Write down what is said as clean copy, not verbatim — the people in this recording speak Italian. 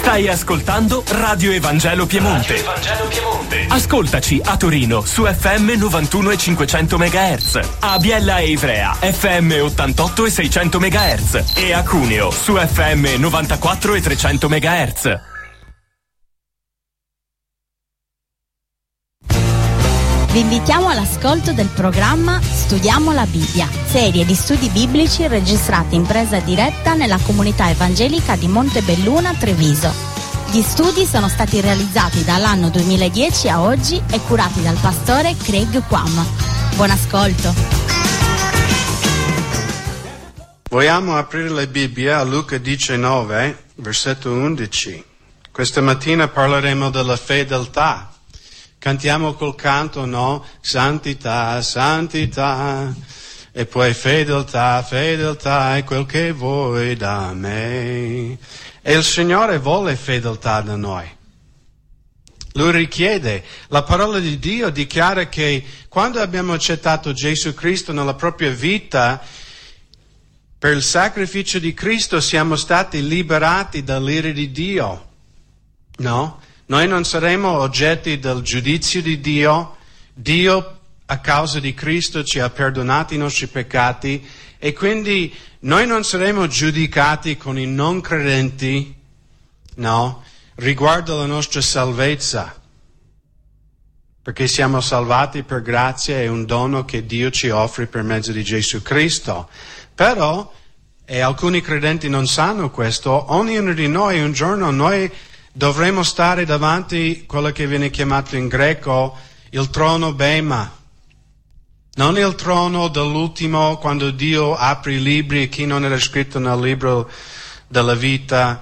Stai ascoltando Radio Evangelo Piemonte. Ascoltaci a Torino su FM 91 e 500 MHz, a Biella e Ivrea FM 88 e 600 MHz e a Cuneo su FM 94 e 300 MHz. Vi invitiamo all'ascolto del programma Studiamo la Bibbia, serie di studi biblici registrati in presa diretta nella comunità evangelica di Montebelluna, Treviso. Gli studi sono stati realizzati dall'anno 2010 a oggi e curati dal pastore Craig Quam. Buon ascolto. Vogliamo aprire le Bibbie a Luca 19, versetto 11. Questa mattina parleremo della fedeltà. Cantiamo col canto, no? Santità, santità, e poi fedeltà, fedeltà è quel che vuoi da me. E il Signore vuole fedeltà da noi. Lui richiede. La parola di Dio dichiara che quando abbiamo accettato Gesù Cristo nella propria vita, per il sacrificio di Cristo siamo stati liberati dall'ira di Dio, no? Noi non saremo oggetti del giudizio di Dio. Dio, a causa di Cristo, ci ha perdonato i nostri peccati e quindi noi non saremo giudicati con i non credenti, no, riguardo alla nostra salvezza, perché siamo salvati per grazia, è un dono che Dio ci offre per mezzo di Gesù Cristo. Però, e alcuni credenti non sanno questo, ognuno di noi un giorno noi dovremo stare davanti a quello che viene chiamato in greco il trono Bema. Non il trono dell'ultimo, quando Dio apre i libri e chi non era scritto nel libro della vita